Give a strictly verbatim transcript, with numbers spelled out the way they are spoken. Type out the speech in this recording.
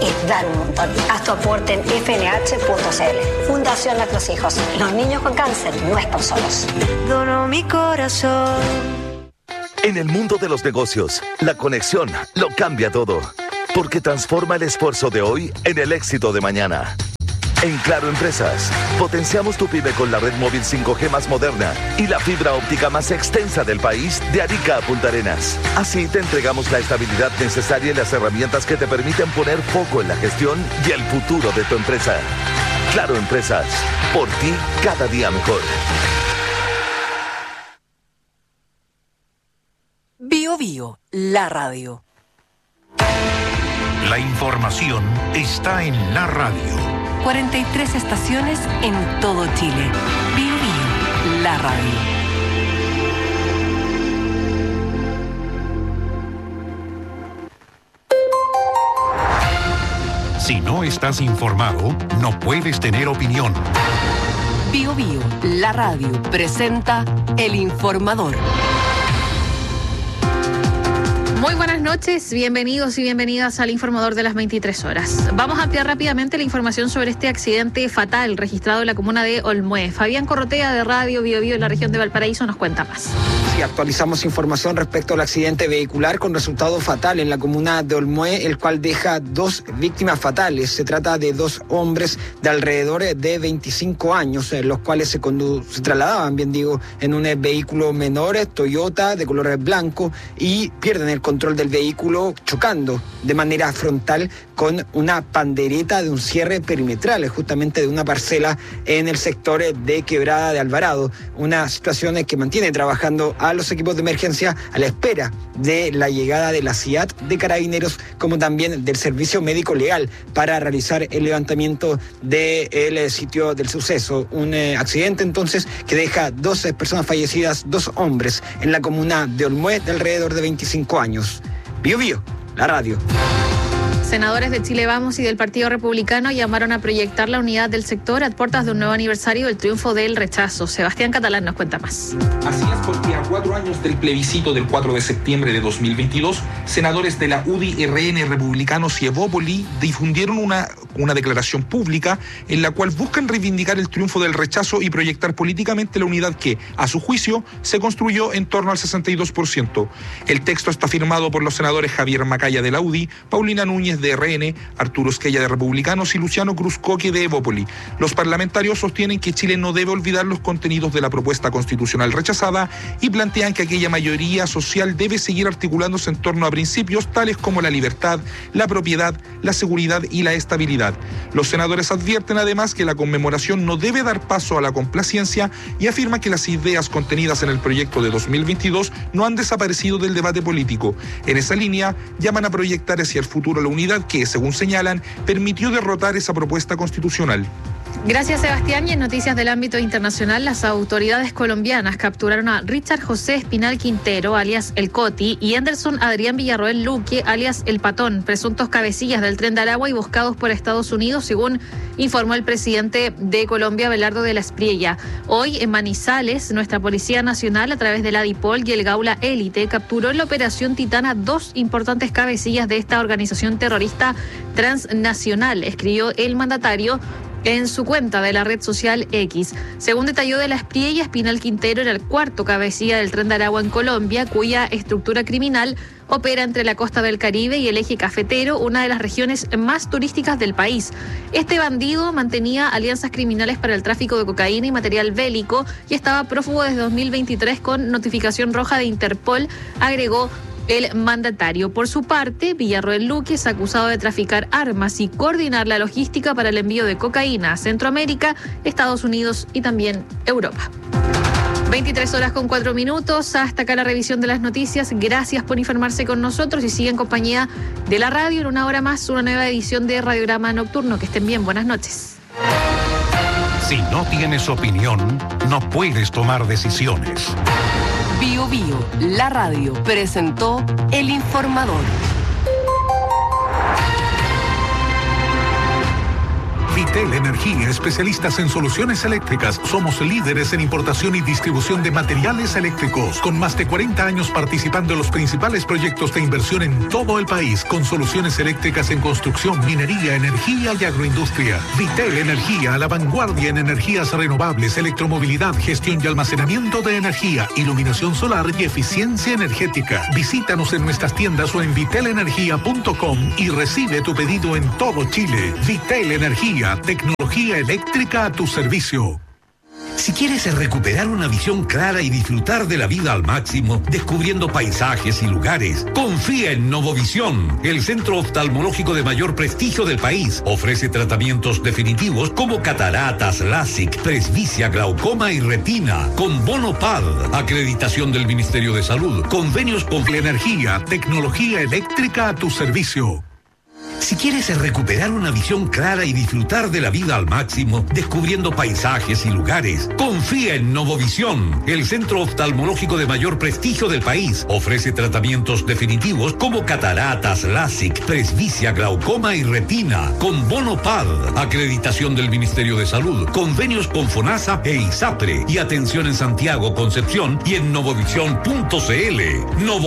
es dar un montón. Haz tu aporte en f n h punto c l. Fundación Nuestros Hijos. Los niños con cáncer no están solos. Dono mi corazón. En el mundo de los negocios, la conexión lo cambia todo, porque transforma el esfuerzo de hoy en el éxito de mañana. En Claro Empresas, potenciamos tu pyme con la red móvil cinco G más moderna y la fibra óptica más extensa del país, de Arica a Punta Arenas. Así te entregamos la estabilidad necesaria y las herramientas que te permiten poner foco en la gestión y el futuro de tu empresa. Claro Empresas, por ti cada día mejor. Bio Bio, la radio. La información está en la radio. cuarenta y tres estaciones en todo Chile. Bio Bio, la radio. Si no estás informado, no puedes tener opinión. Bio Bio, la radio, presenta El Informador. Muy buenas noches, bienvenidos y bienvenidas al Informador de las veintitrés horas. Vamos a ampliar rápidamente la información sobre este accidente fatal registrado en la comuna de Olmué. Fabián Corrotea de Radio Bio Bio en la región de Valparaíso nos cuenta más. Sí, actualizamos información respecto al accidente vehicular con resultado fatal en la comuna de Olmué, el cual deja dos víctimas fatales. Se trata de dos hombres de alrededor de veinticinco años, los cuales se, condu- se trasladaban, bien digo, en un vehículo menor, Toyota, de color blanco, y pierden el control del vehículo chocando de manera frontal con una pandereta de un cierre perimetral, justamente de una parcela en el sector de Quebrada de Alvarado. Una situación que mantiene trabajando a los equipos de emergencia a la espera de la llegada de la C I A T de Carabineros, como también del Servicio Médico Legal, para realizar el levantamiento del sitio del suceso. Un eh, accidente entonces que deja doce personas fallecidas, dos hombres en la comuna de Olmué de alrededor de veinticinco años. Bio Bio, la radio. Senadores de Chile Vamos y del Partido Republicano llamaron a proyectar la unidad del sector a puertas de un nuevo aniversario del triunfo del rechazo. Sebastián Catalán nos cuenta más. Así es, porque a cuatro años del plebiscito del cuatro de septiembre de dos mil veintidós, senadores de la U D I, R N, Republicanos y Evópoli difundieron una, una declaración pública en la cual buscan reivindicar el triunfo del rechazo y proyectar políticamente la unidad que, a su juicio, se construyó en torno al sesenta y dos por ciento. El texto está firmado por los senadores Javier Macaya de la U D I, Paulina Núñez de R N, Arturo Esquella de Republicanos y Luciano Cruzcoque de Evópoli. Los parlamentarios sostienen que Chile no debe olvidar los contenidos de la propuesta constitucional rechazada y plantean que aquella mayoría social debe seguir articulándose en torno a principios tales como la libertad, la propiedad, la seguridad y la estabilidad. Los senadores advierten además que la conmemoración no debe dar paso a la complacencia y afirman que las ideas contenidas en el proyecto de dos mil veintidós no han desaparecido del debate político. En esa línea, llaman a proyectar hacia el futuro la unidad que, según señalan, permitió derrotar esa propuesta constitucional. Gracias, Sebastián. Y en noticias del ámbito internacional, las autoridades colombianas capturaron a Richard José Espinal Quintero, alias El Coti, y Anderson Adrián Villarroel Luque, alias El Patón, presuntos cabecillas del Tren de Aragua y buscados por Estados Unidos, según informó el presidente de Colombia, Abelardo de la Espriella. Hoy, en Manizales, nuestra Policía Nacional, a través del ADIPOL y el Gaula Élite, capturó en la Operación Titana dos importantes cabecillas de esta organización terrorista transnacional, escribió el mandatario en su cuenta de la red social X. Según detalló de la Espriella, Espinal Quintero era el cuarto cabecilla del Tren de Aragua en Colombia, cuya estructura criminal opera entre la costa del Caribe y el eje cafetero, una de las regiones más turísticas del país. Este bandido mantenía alianzas criminales para el tráfico de cocaína y material bélico y estaba prófugo desde dos mil veintitrés con notificación roja de Interpol, agregó el mandatario. Por su parte, Villarroel Luque es acusado de traficar armas y coordinar la logística para el envío de cocaína a Centroamérica, Estados Unidos y también Europa. veintitrés horas con cuatro minutos. Hasta acá la revisión de las noticias. Gracias por informarse con nosotros y sigue en compañía de la radio. En una hora más, una nueva edición de Radiograma Nocturno. Que estén bien. Buenas noches. Si no tienes opinión, no puedes tomar decisiones. Bio Bio, la radio, presentó El Informador. Vitel Energía. Energía, especialistas en soluciones eléctricas. Somos líderes en importación y distribución de materiales eléctricos, con más de cuarenta años participando en los principales proyectos de inversión en todo el país, con soluciones eléctricas en construcción, minería, energía y agroindustria. Vitel Energía, a la vanguardia en energías renovables, electromovilidad, gestión y almacenamiento de energía, iluminación solar y eficiencia energética. Visítanos en nuestras tiendas o en vitel energía punto com y recibe tu pedido en todo Chile. Vitel Energía, tecnología eléctrica a tu servicio. Si quieres recuperar una visión clara y disfrutar de la vida al máximo, descubriendo paisajes y lugares, confía en Novovisión, el centro oftalmológico de mayor prestigio del país. Ofrece tratamientos definitivos como cataratas, LASIK, presbicia, glaucoma y retina, con bono P A D, acreditación del Ministerio de Salud, convenios con la energía, tecnología eléctrica a tu servicio. Si quieres recuperar una visión clara y disfrutar de la vida al máximo, descubriendo paisajes y lugares, confía en Novovisión, el centro oftalmológico de mayor prestigio del país. Ofrece tratamientos definitivos como cataratas, LASIK, presbicia, glaucoma y retina, con bono P A D, acreditación del Ministerio de Salud, convenios con FONASA e ISAPRE, y atención en Santiago, Concepción y en novovisión punto c l. Novo